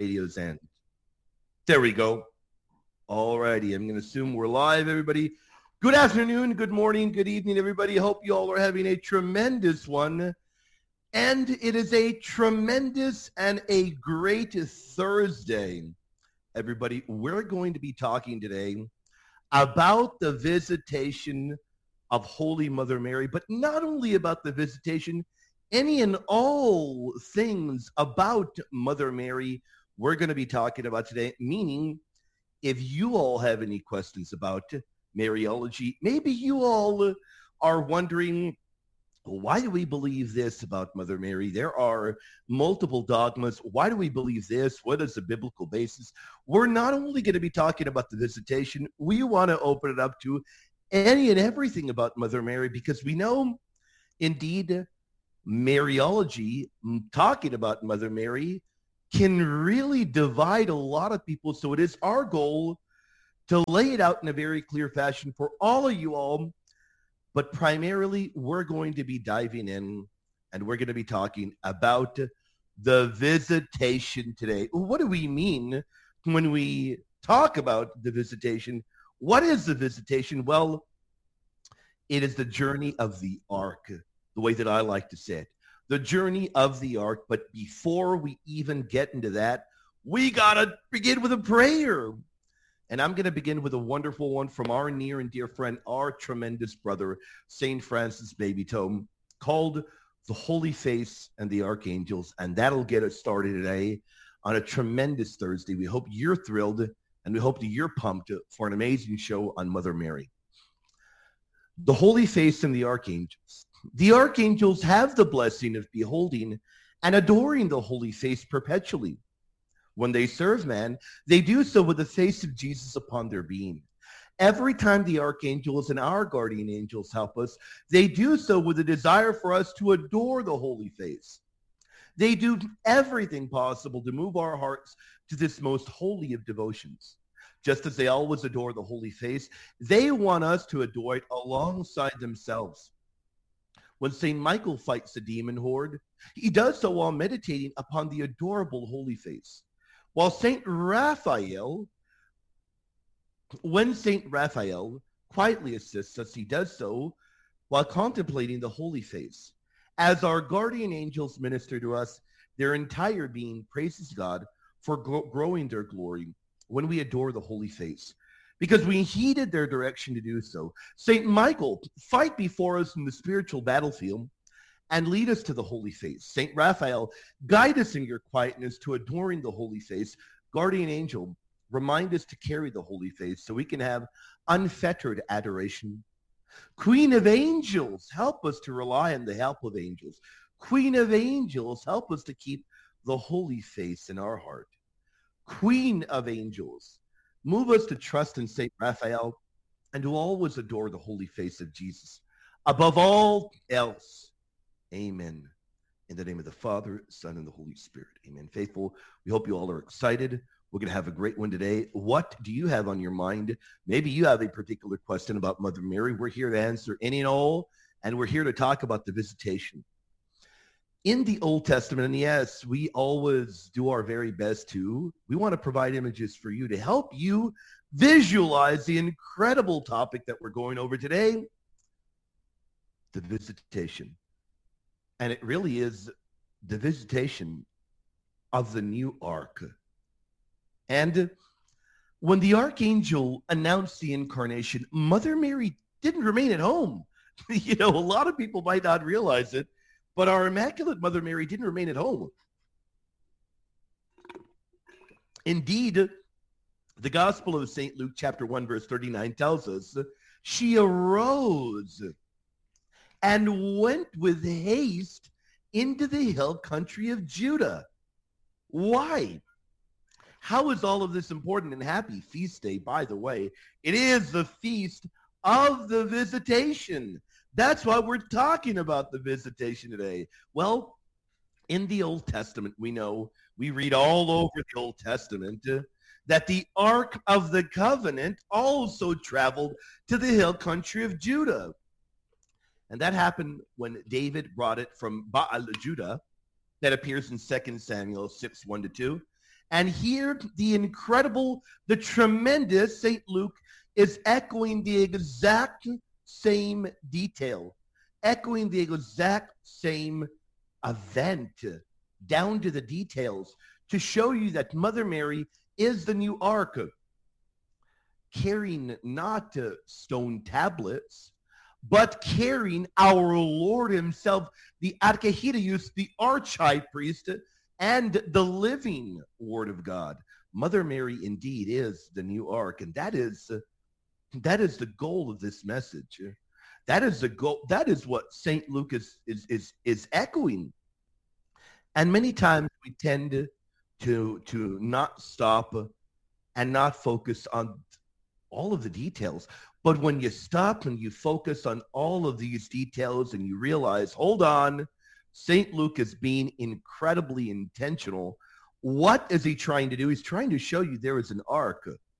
radio's end. There we go. All righty. I'm going to assume we're live, everybody. Good afternoon, good morning, good evening, everybody. Hope you all are having a tremendous one. And it is a tremendous and a great Thursday. Everybody, we're going to be talking today about the visitation of Holy Mother Mary, but not only about the visitation, any and all things about Mother Mary we're going to be talking about today, meaning if you all have any questions about Mariology, maybe you all are wondering, why do we believe this about Mother Mary? There are multiple dogmas. Why do we believe this? What is the biblical basis? We're not only going to be talking about the visitation, we want to open it up to any and everything about Mother Mary, because we know, indeed, Mariology, talking about Mother Mary, can really divide a lot of people. So it is our goal to lay it out in a very clear fashion for all of you all. But primarily, we're going to be diving in and we're going to be talking about the visitation today. What do we mean when we talk about the visitation? What is the visitation? Well, it is the journey of the ark, the way that I like to say it. The journey of the ark. But before we even get into that, we got to begin with a prayer. And I'm going to begin with a wonderful one from our near and dear friend, our tremendous brother, St. Francis Babytome, called The Holy Face and the Archangels. And that'll get us started today on a tremendous Thursday. We hope you're thrilled and we hope that you're pumped for an amazing show on Mother Mary. The Holy Face and the Archangels. The archangels have the blessing of beholding and adoring the Holy Face perpetually. When they serve man, they do so with the face of Jesus upon their being. Every time the archangels and our guardian angels help us, they do so with a desire for us to adore the Holy Face. They do everything possible to move our hearts to this most holy of devotions. Just as they always adore the Holy Face, they want us to adore it alongside themselves. When St. Michael fights the demon horde, he does so while meditating upon the adorable Holy Face. When St. Raphael quietly assists us, he does so while contemplating the Holy Face. As our guardian angels minister to us, their entire being praises God for growing their glory when we adore the Holy Face, because we heeded their direction to do so. St. Michael, fight before us in the spiritual battlefield and lead us to the Holy Face. St. Raphael, guide us in your quietness to adoring the Holy Face. Guardian angel, remind us to carry the Holy Face so we can have unfettered adoration. Queen of angels, help us to rely on the help of angels. Queen of angels, help us to keep the Holy Face in our heart. Queen of angels, move us to trust in St. Raphael and to always adore the Holy Face of Jesus. Above all else, amen. In the name of the Father, Son, and the Holy Spirit. Amen. Faithful, we hope you all are excited. We're going to have a great one today. What do you have on your mind? Maybe you have a particular question about Mother Mary. We're here to answer any and all, and we're here to talk about the visitation. In the Old Testament, and yes, we always do our very best we want to provide images for you to help you visualize the incredible topic that we're going over today, the visitation. And it really is the visitation of the new ark. And when the archangel announced the incarnation, Mother Mary didn't remain at home. A lot of people might not realize it, but our Immaculate Mother Mary didn't remain at home. Indeed, the Gospel of St. Luke, chapter 1, verse 39, tells us she arose and went with haste into the hill country of Judah. Why? How is all of this important? And happy feast day, by the way. It is the feast of the visitation. That's why we're talking about the visitation today. Well, in the Old Testament, we read all over the Old Testament that the Ark of the Covenant also traveled to the hill country of Judah. And that happened when David brought it from Baal, Judah. That appears in 2 Samuel 6, 1-2. And here, the incredible, the tremendous St. Luke is echoing the exact same detail, echoing the exact same event down to the details to show you that Mother Mary is the new ark, carrying not stone tablets, but carrying our Lord himself, the Archehirius, the arch-high priest, and the living Word of God. Mother Mary indeed is the new ark, and that is the goal of this message. That is the goal. That is what St. Luke is echoing. And many times we tend to not stop and not focus on all of the details. But when you stop and you focus on all of these details and you realize, hold on, St. Luke is being incredibly intentional. What is he trying to do? He's trying to show you there is an ark